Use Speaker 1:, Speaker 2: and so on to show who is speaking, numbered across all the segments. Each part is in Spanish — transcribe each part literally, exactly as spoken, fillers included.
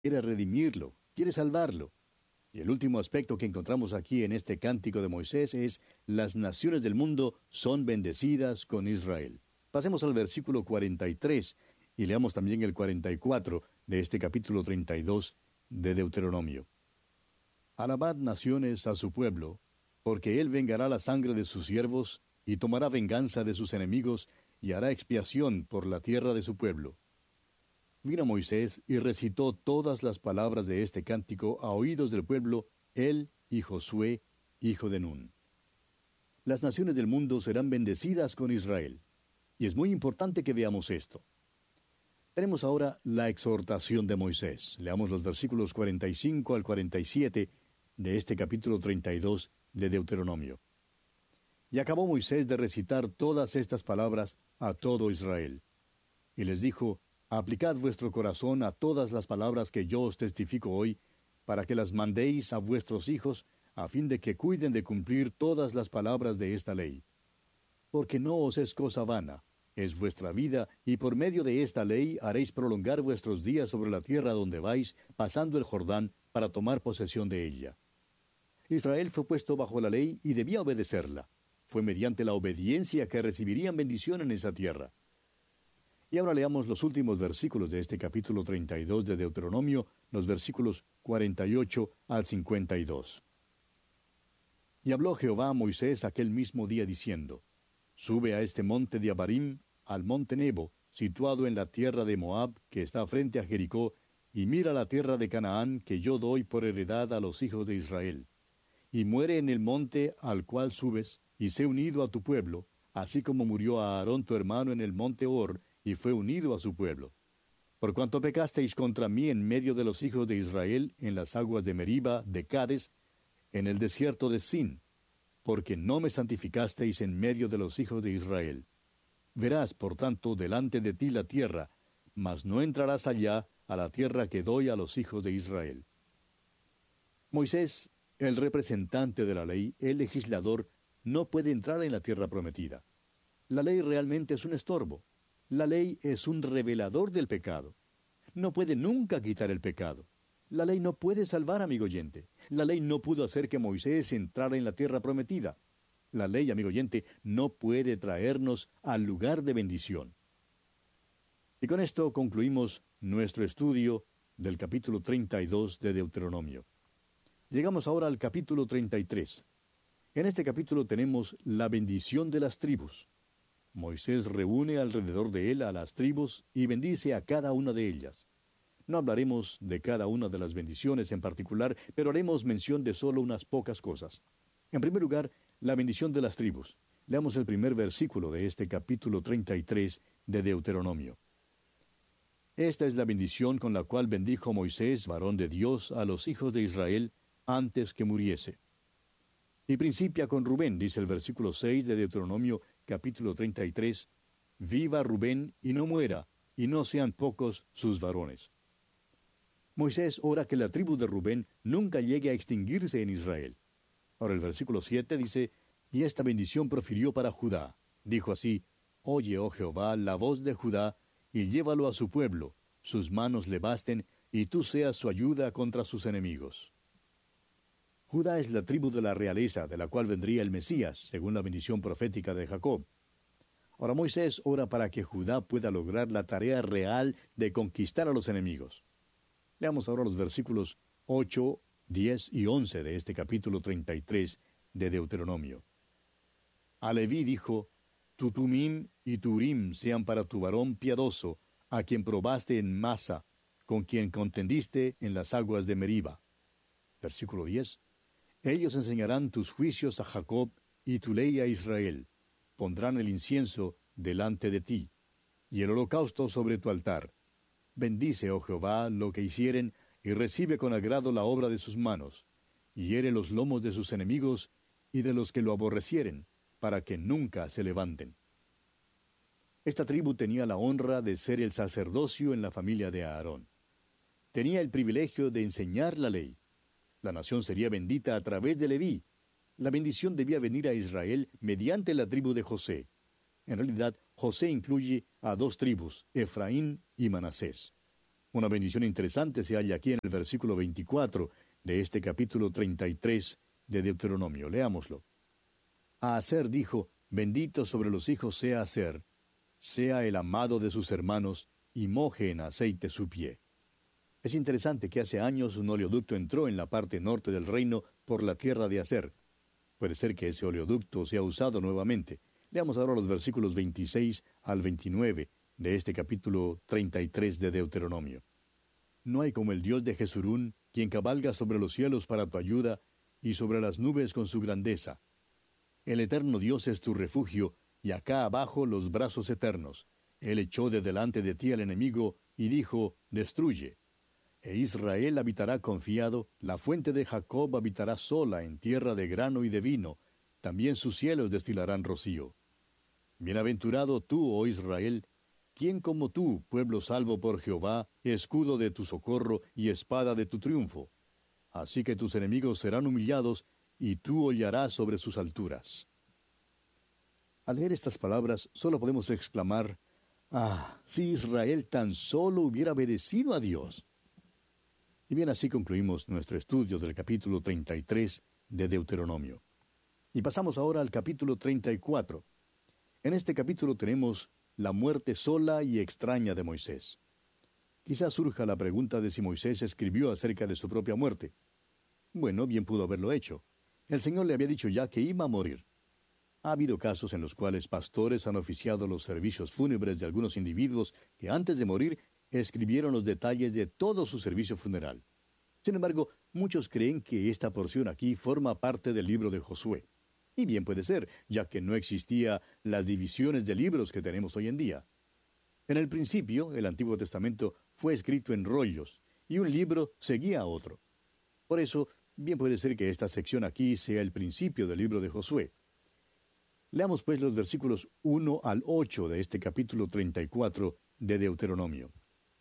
Speaker 1: quiere redimirlo, quiere salvarlo. Y el último aspecto que encontramos aquí en este cántico de Moisés es: las naciones del mundo son bendecidas con Israel. Pasemos al versículo cuarenta y tres y leamos también el cuarenta y cuatro de este capítulo treinta y dos de Deuteronomio. Alabad naciones a su pueblo, porque él vengará la sangre de sus siervos, y tomará venganza de sus enemigos, y hará expiación por la tierra de su pueblo. Vino Moisés y recitó todas las palabras de este cántico a oídos del pueblo, él y Josué, hijo de Nun. Las naciones del mundo serán bendecidas con Israel. Y es muy importante que veamos esto. Tenemos ahora la exhortación de Moisés. Leamos los versículos cuarenta y cinco al cuarenta y siete de este capítulo treinta y dos de Deuteronomio. Y acabó Moisés de recitar todas estas palabras a todo Israel. Y les dijo: aplicad vuestro corazón a todas las palabras que yo os testifico hoy, para que las mandéis a vuestros hijos, a fin de que cuiden de cumplir todas las palabras de esta ley. Porque no os es cosa vana, es vuestra vida, y por medio de esta ley haréis prolongar vuestros días sobre la tierra donde vais, pasando el Jordán, para tomar posesión de ella. Israel fue puesto bajo la ley y debía obedecerla. Fue mediante la obediencia que recibirían bendición en esa tierra. Y ahora leamos los últimos versículos de este capítulo treinta y dos de Deuteronomio, los versículos cuarenta y ocho al cincuenta y dos. Y habló Jehová a Moisés aquel mismo día diciendo: sube a este monte de Abarim, al monte Nebo, situado en la tierra de Moab, que está frente a Jericó, y mira la tierra de Canaán, que yo doy por heredad a los hijos de Israel. Y muere en el monte al cual subes, y sé unido a tu pueblo, así como murió a Aarón tu hermano en el monte Hor, y fue unido a su pueblo. Por cuanto pecasteis contra mí en medio de los hijos de Israel, en las aguas de Meriba, de Cades, en el desierto de Sin, porque no me santificasteis en medio de los hijos de Israel. Verás, por tanto, delante de ti la tierra, mas no entrarás allá a la tierra que doy a los hijos de Israel. Moisés, el representante de la ley, el legislador, no puede entrar en la tierra prometida. La ley realmente es un estorbo. La ley es un revelador del pecado. No puede nunca quitar el pecado. La ley no puede salvar, amigo oyente. La ley no pudo hacer que Moisés entrara en la tierra prometida. La ley, amigo oyente, no puede traernos al lugar de bendición. Y con esto concluimos nuestro estudio del capítulo treinta y dos de Deuteronomio. Llegamos ahora al capítulo treinta y tres. En este capítulo tenemos la bendición de las tribus. Moisés reúne alrededor de él a las tribus y bendice a cada una de ellas. No hablaremos de cada una de las bendiciones en particular, pero haremos mención de solo unas pocas cosas. En primer lugar, la bendición de las tribus. Leamos el primer versículo de este capítulo treinta y tres de Deuteronomio. Esta es la bendición con la cual bendijo Moisés, varón de Dios, a los hijos de Israel, antes que muriese. Y principia con Rubén, dice el versículo seis de Deuteronomio, capítulo treinta y tres, viva Rubén y no muera, y no sean pocos sus varones. Moisés ora que la tribu de Rubén nunca llegue a extinguirse en Israel. Ahora el versículo siete dice: y esta bendición profirió para Judá. Dijo así: oye, oh Jehová, la voz de Judá, y llévalo a su pueblo, sus manos le basten, y tú seas su ayuda contra sus enemigos. Judá es la tribu de la realeza, de la cual vendría el Mesías, según la bendición profética de Jacob. Ahora Moisés ora para que Judá pueda lograr la tarea real de conquistar a los enemigos. Leamos ahora los versículos ocho, diez y once de este capítulo treinta y tres de Deuteronomio. A Leví dijo: tu Tumim y tu Urim sean para tu varón piadoso, a quien probaste en Masa, con quien contendiste en las aguas de Meriba. Versículo diez. Ellos enseñarán tus juicios a Jacob y tu ley a Israel. Pondrán el incienso delante de ti, y el holocausto sobre tu altar. Bendice, oh Jehová, lo que hicieren, y recibe con agrado la obra de sus manos. Y hiere los lomos de sus enemigos y de los que lo aborrecieren, para que nunca se levanten. Esta tribu tenía la honra de ser el sacerdocio en la familia de Aarón. Tenía el privilegio de enseñar la ley. La nación sería bendita a través de Leví. La bendición debía venir a Israel mediante la tribu de José. En realidad, José incluye a dos tribus, Efraín y Manasés. Una bendición interesante se halla aquí en el versículo veinticuatro de este capítulo treinta y tres de Deuteronomio. Leámoslo. A Aser dijo, bendito sobre los hijos sea Aser, sea el amado de sus hermanos, y moje en aceite su pie. Es interesante que hace años un oleoducto entró en la parte norte del reino por la tierra de Aser. Puede ser que ese oleoducto sea usado nuevamente. Leamos ahora los versículos veintiséis al veintinueve de este capítulo treinta y tres de Deuteronomio. No hay como el Dios de Jesurún, quien cabalga sobre los cielos para tu ayuda, y sobre las nubes con su grandeza. El eterno Dios es tu refugio, y acá abajo los brazos eternos. Él echó de delante de ti al enemigo, y dijo, destruye. E Israel habitará confiado, la fuente de Jacob habitará sola en tierra de grano y de vino, también sus cielos destilarán rocío. Bienaventurado tú, oh Israel, ¿quién como tú, pueblo salvo por Jehová, escudo de tu socorro y espada de tu triunfo? Así que tus enemigos serán humillados, y tú hollarás sobre sus alturas. Al leer estas palabras, solo podemos exclamar, ¡ah, si Israel tan solo hubiera obedecido a Dios! Y bien, así concluimos nuestro estudio del capítulo treinta y tres de Deuteronomio. Y pasamos ahora al capítulo treinta y cuatro. En este capítulo tenemos la muerte sola y extraña de Moisés. Quizás surja la pregunta de si Moisés escribió acerca de su propia muerte. Bueno, bien pudo haberlo hecho. El Señor le había dicho ya que iba a morir. Ha habido casos en los cuales pastores han oficiado los servicios fúnebres de algunos individuos que antes de morir escribieron los detalles de todo su servicio funeral. Sin embargo, muchos creen que esta porción aquí forma parte del libro de Josué. Y bien puede ser, ya que no existía las divisiones de libros que tenemos hoy en día. En el principio, el Antiguo Testamento fue escrito en rollos, y un libro seguía a otro. Por eso, bien puede ser que esta sección aquí sea el principio del libro de Josué. Leamos pues los versículos uno al ocho de este capítulo treinta y cuatro de Deuteronomio.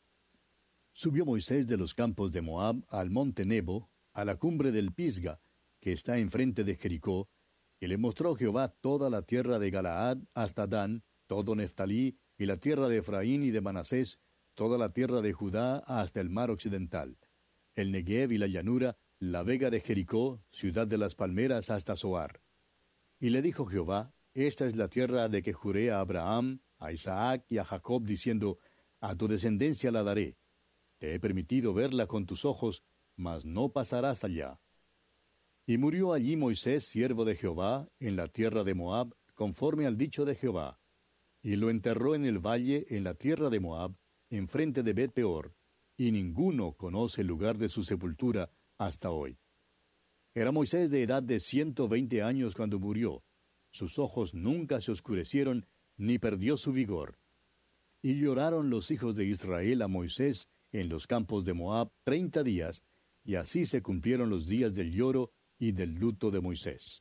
Speaker 1: Subió Moisés de los campos de Moab al monte Nebo, a la cumbre del Pisga, que está enfrente de Jericó, y le mostró Jehová toda la tierra de Galaad hasta Dan, todo Neftalí, y la tierra de Efraín y de Manasés, toda la tierra de Judá hasta el mar occidental, el Negev y la llanura, la vega de Jericó, ciudad de las palmeras hasta Zoar. Y le dijo Jehová, esta es la tierra de que juré a Abraham, a Isaac y a Jacob, diciendo, a tu descendencia la daré. Te he permitido verla con tus ojos, mas no pasarás allá. Y murió allí Moisés, siervo de Jehová, en la tierra de Moab, conforme al dicho de Jehová. Y lo enterró en el valle, en la tierra de Moab, enfrente de Bet-peor, y ninguno conoce el lugar de su sepultura hasta hoy. Era Moisés de edad de ciento veinte años cuando murió. Sus ojos nunca se oscurecieron, ni perdió su vigor. Y lloraron los hijos de Israel a Moisés en los campos de Moab treinta días, y así se cumplieron los días del lloro y del luto de Moisés.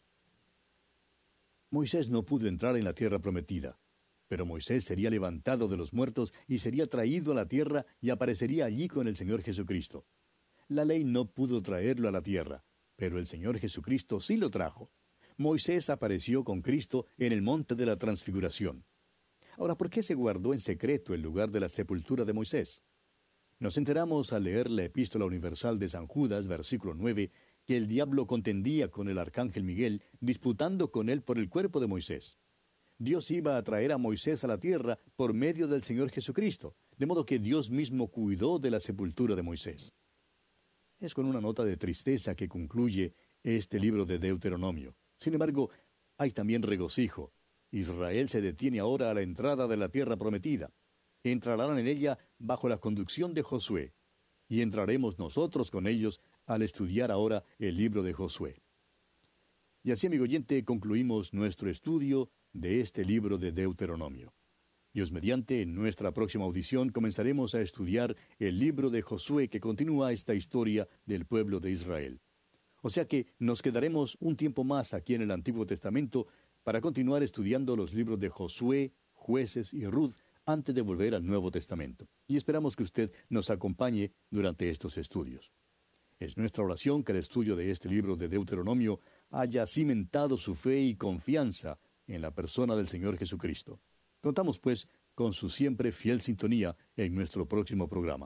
Speaker 1: Moisés no pudo entrar en la tierra prometida, pero Moisés sería levantado de los muertos y sería traído a la tierra y aparecería allí con el Señor Jesucristo. La ley no pudo traerlo a la tierra, pero el Señor Jesucristo sí lo trajo. Moisés apareció con Cristo en el monte de la transfiguración. Ahora, ¿por qué se guardó en secreto el lugar de la sepultura de Moisés? Nos enteramos al leer la Epístola Universal de San Judas, versículo nueve, que el diablo contendía con el arcángel Miguel, disputando con él por el cuerpo de Moisés. Dios iba a traer a Moisés a la tierra por medio del Señor Jesucristo, de modo que Dios mismo cuidó de la sepultura de Moisés. Es con una nota de tristeza que concluye este libro de Deuteronomio. Sin embargo, hay también regocijo. Israel se detiene ahora a la entrada de la tierra prometida. Entrarán en ella bajo la conducción de Josué, y entraremos nosotros con ellos al estudiar ahora el libro de Josué. Y así, amigo oyente, concluimos nuestro estudio de este libro de Deuteronomio. Dios mediante, en nuestra próxima audición comenzaremos a estudiar el libro de Josué que continúa esta historia del pueblo de Israel. O sea que nos quedaremos un tiempo más aquí en el Antiguo Testamento para continuar estudiando los libros de Josué, Jueces y Ruth antes de volver al Nuevo Testamento. Y esperamos que usted nos acompañe durante estos estudios. Es nuestra oración que el estudio de este libro de Deuteronomio haya cimentado su fe y confianza en la persona del Señor Jesucristo. Contamos, pues, con su siempre fiel sintonía en nuestro próximo programa.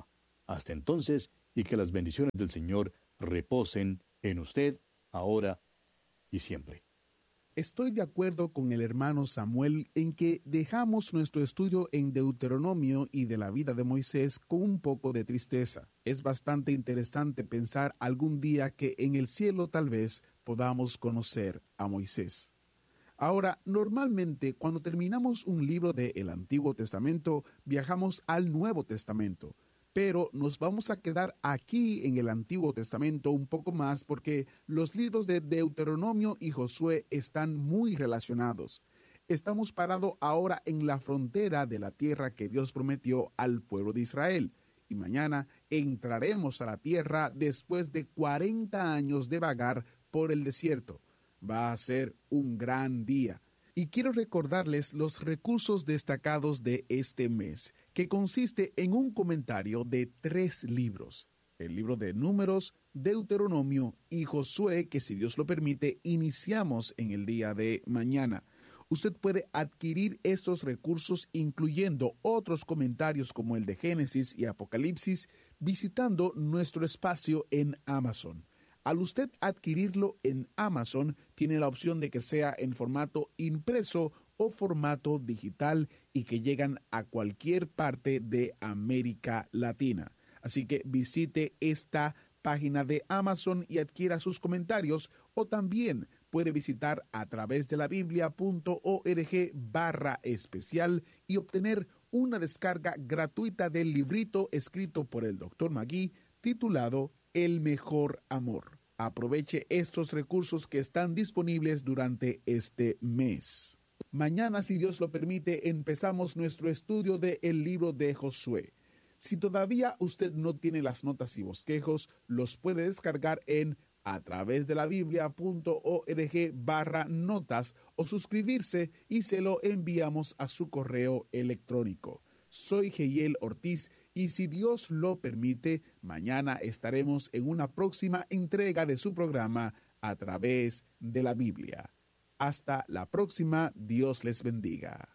Speaker 1: Hasta entonces, y que las bendiciones del Señor reposen en usted, ahora y siempre.
Speaker 2: Estoy de acuerdo con el hermano Samuel en que dejamos nuestro estudio en Deuteronomio y de la vida de Moisés con un poco de tristeza. Es bastante interesante pensar algún día que en el cielo tal vez podamos conocer a Moisés. Ahora, normalmente cuando terminamos un libro del Antiguo Testamento, viajamos al Nuevo Testamento. Pero nos vamos a quedar aquí en el Antiguo Testamento un poco más porque los libros de Deuteronomio y Josué están muy relacionados. Estamos parados ahora en la frontera de la tierra que Dios prometió al pueblo de Israel. Y mañana entraremos a la tierra después de cuarenta años de vagar por el desierto. Va a ser un gran día. Y quiero recordarles los recursos destacados de este mes, que consiste en un comentario de tres libros. El libro de Números, Deuteronomio y Josué, que si Dios lo permite, iniciamos en el día de mañana. Usted puede adquirir estos recursos, incluyendo otros comentarios como el de Génesis y Apocalipsis, visitando nuestro espacio en Amazon. Al usted adquirirlo en Amazon, tiene la opción de que sea en formato impreso o formato digital y que llegan a cualquier parte de América Latina. Así que visite esta página de Amazon y adquiera sus comentarios, o también puede visitar a través de la biblia punto org barra especial y obtener una descarga gratuita del librito escrito por el doctor Magui titulado El Mejor Amor. Aproveche estos recursos que están disponibles durante este mes. Mañana, si Dios lo permite, empezamos nuestro estudio del libro de Josué. Si todavía usted no tiene las notas y bosquejos, los puede descargar en a través de la biblia punto org barra notas o suscribirse y se lo enviamos a su correo electrónico. Soy Geiel Ortiz y si Dios lo permite, mañana estaremos en una próxima entrega de su programa A Través de la Biblia. Hasta la próxima, Dios les bendiga.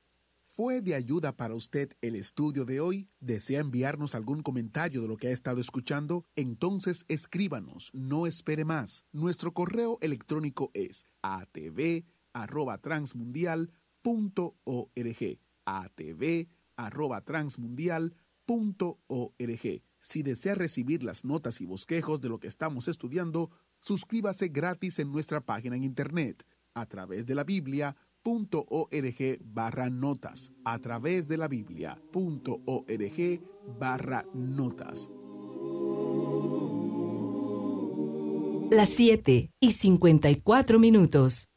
Speaker 2: ¿Fue de ayuda para usted el estudio de hoy? ¿Desea enviarnos algún comentario de lo que ha estado escuchando? Entonces escríbanos, no espere más. Nuestro correo electrónico es a t v arroba transmundial punto org. a t v arroba transmundial punto org. Si desea recibir las notas y bosquejos de lo que estamos estudiando, suscríbase gratis en nuestra página en internet a través de la biblia punto org barra notas, a través de la biblia punto org barra notas.
Speaker 3: Las siete y cincuenta y cuatro minutos.